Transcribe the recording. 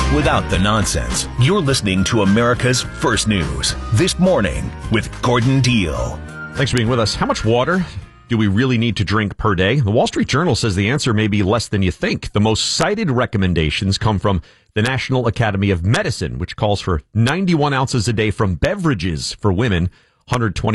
without the nonsense. You're listening to America's First News This Morning with Gordon Deal. Thanks for being with us. How much water do we really need to drink per day? The Wall Street Journal says the answer may be less than you think. The most cited recommendations come from the National Academy of Medicine, which calls for 91 ounces a day from beverages for women, 120